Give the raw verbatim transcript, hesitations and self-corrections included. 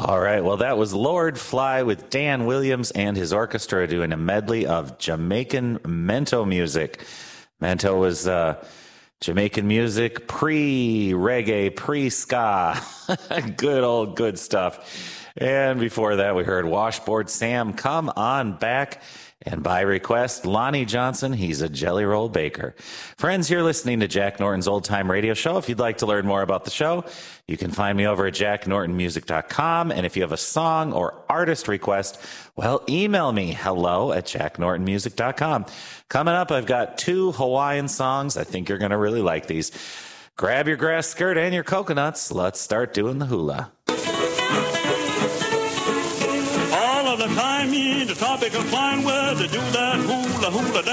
All right. Well, that was Lord Fly with Dan Williams and his orchestra doing a medley of Jamaican mento music. Mento was uh, Jamaican music, pre-reggae, pre-ska. Good old good stuff. And before that, we heard Washboard Sam, Come On Back. And by request, Lonnie Johnson, he's a Jelly Roll Baker. Friends, you're listening to Jack Norton's Old Time Radio Show. If you'd like to learn more about the show, you can find me over at jack norton music dot com. And if you have a song or artist request, well, email me, hello at jack norton music dot com. Coming up, I've got two Hawaiian songs. I think you're going to really like these. Grab your grass skirt and your coconuts. Let's start doing the hula. The time in the tropical fine weather, do that hula hula dance.